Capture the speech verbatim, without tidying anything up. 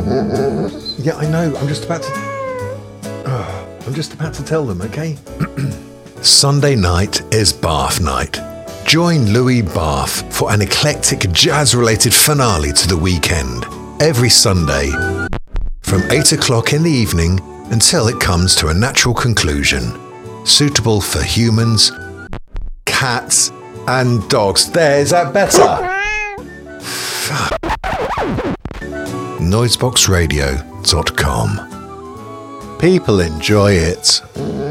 Yeah, I know. I'm just about to... Oh, I'm just about to tell them, okay? Sunday night is Bath night. Join Louis Bath for an eclectic jazz-related finale to the weekend. Every Sunday from eight o'clock in the evening until it comes to a natural conclusion. Suitable for humans, cats, and dogs. There, is that better? Fuck. noisebox radio dot com. People enjoy it.